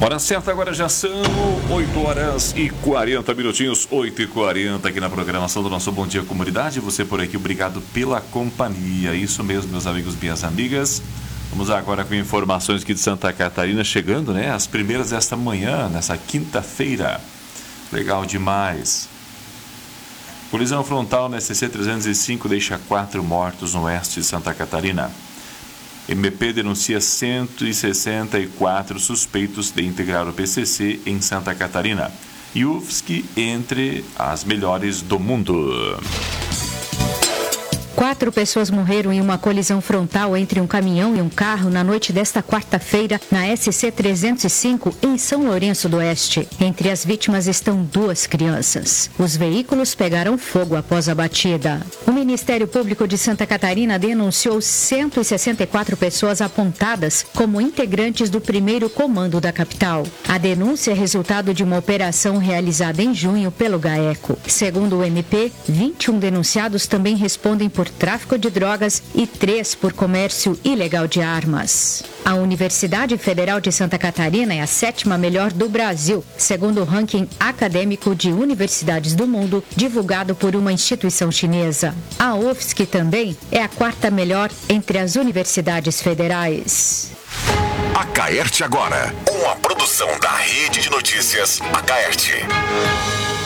Hora certa agora já são 8 horas e 40 minutinhos, 8h40 aqui na programação do nosso Bom Dia Comunidade. Você por aqui, obrigado pela companhia. Isso mesmo, meus amigos, minhas amigas. Vamos agora com informações aqui de Santa Catarina, chegando, né? As primeiras desta manhã, nessa quinta-feira. Legal demais. Colisão frontal na SC 305 deixa 4 mortos no oeste de Santa Catarina. MP denuncia 164 suspeitos de integrar o PCC em Santa Catarina. E UFSC entre as melhores do mundo. 4 pessoas morreram em uma colisão frontal entre um caminhão e um carro na noite desta quarta-feira na SC 305 em São Lourenço do Oeste. Entre as vítimas estão 2 crianças. Os veículos pegaram fogo após a batida. O Ministério Público de Santa Catarina denunciou 164 pessoas apontadas como integrantes do primeiro comando da capital. A denúncia é resultado de uma operação realizada em junho pelo GAECO. Segundo o MP, 21 denunciados também respondem por tráfico de drogas e 3 por comércio ilegal de armas. A Universidade Federal de Santa Catarina é a 7ª melhor do Brasil, segundo o ranking acadêmico de universidades do mundo, divulgado por uma instituição chinesa. A UFSC também é a 4ª melhor entre as universidades federais. Acaerte agora, uma produção da Rede de Notícias Acaerte.